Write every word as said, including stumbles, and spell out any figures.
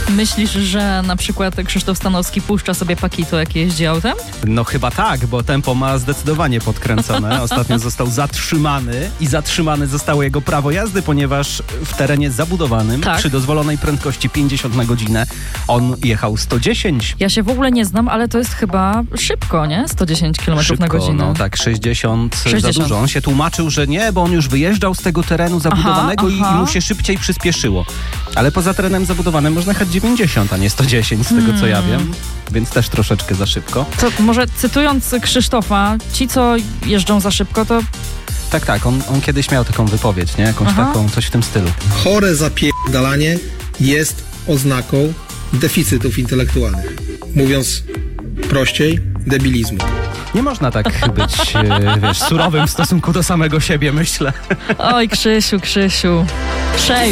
Myślisz, że na przykład Krzysztof Stanowski puszcza sobie Pakito, jak jeździ autem? No chyba tak, bo tempo ma zdecydowanie podkręcone. Ostatnio został zatrzymany i zatrzymane zostało jego prawo jazdy, ponieważ w terenie zabudowanym tak. przy dozwolonej prędkości pięćdziesiąt na godzinę on jechał sto dziesięć. Ja się w ogóle nie znam, ale to jest chyba szybko, nie? sto dziesięć kilometrów na godzinę. No tak, sześćdziesiąt, sześćdziesiąt za dużo. On się tłumaczył, że nie, bo on już wyjeżdżał z tego terenu zabudowanego aha, i, aha. i mu się szybciej przyspieszyło. Ale poza terenem zabudowanym można jechać dziewięćdziesiąt, a nie sto dziesięć, z tego hmm. co ja wiem. Więc też troszeczkę za szybko. To może cytując Krzysztofa, ci co jeżdżą za szybko, to... Tak, tak, on, on kiedyś miał taką wypowiedź, nie? Jakąś aha. taką, coś w tym stylu. Chore zapierdalanie jest oznaką deficytów intelektualnych. Mówiąc prościej, debilizmu. Nie można tak być, e, wiesz, surowym w stosunku do samego siebie, myślę. Oj, Krzysiu, Krzysiu. Szej.